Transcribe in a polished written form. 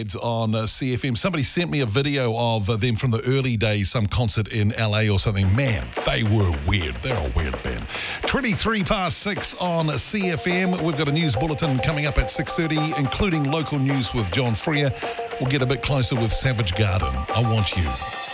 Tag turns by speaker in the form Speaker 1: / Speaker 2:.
Speaker 1: Renegades on CFM. Somebody sent me a video of them from the early days, some concert in LA or something. Man, they were weird. They're a weird band. 23 past 6 on CFM. We've got a news bulletin coming up at 6:30, including local news with John Freer. We'll get a bit closer with Savage Garden. I Want You.